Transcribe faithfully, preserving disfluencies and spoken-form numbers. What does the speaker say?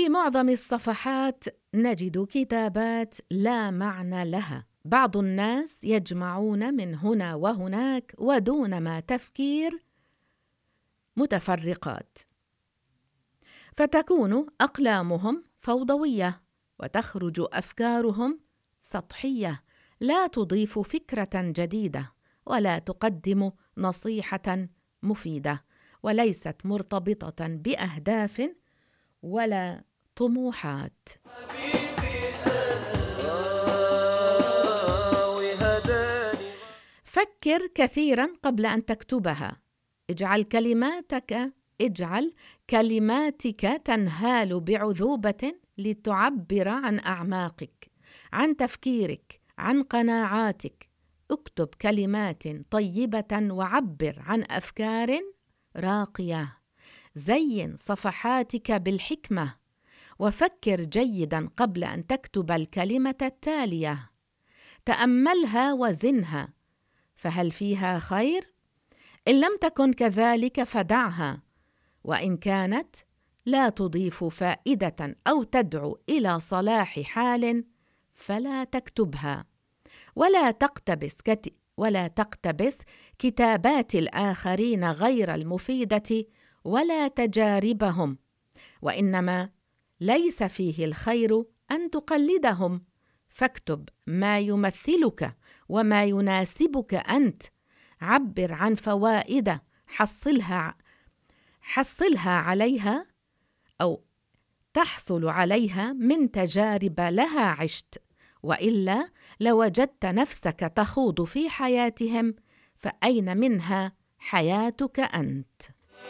في معظم الصفحات نجد كتابات لا معنى لها. بعض الناس يجمعون من هنا وهناك ودون ما تفكير متفرقات، فتكون أقلامهم فوضوية وتخرج أفكارهم سطحية، لا تضيف فكرة جديدة ولا تقدم نصيحة مفيدة، وليست مرتبطة بأهداف ولا طموحات. فكر كثيرا قبل أن تكتبها. اجعل كلماتك اجعل كلماتك تنهال بعذوبة لتعبر عن أعماقك، عن تفكيرك، عن قناعاتك. اكتب كلمات طيبة وعبر عن أفكار راقية. زين صفحاتك بالحكمة، وفكر جيدا قبل أن تكتب الكلمة التالية. تأملها وزنها، فهل فيها خير؟ إن لم تكن كذلك فدعها، وإن كانت لا تضيف فائدة أو تدعو إلى صلاح حال فلا تكتبها. ولا تقتبس كت... ولا تقتبس كتابات الآخرين غير المفيدة ولا تجاربهم، وإنما ليس فيه الخير أن تقلدهم، فاكتب ما يمثلك وما يناسبك أنت. عبر عن فوائد حصلها حصلها عليها أو تحصل عليها من تجارب لها عشت، وإلا لوجدت نفسك تخوض في حياتهم، فأين منها حياتك أنت؟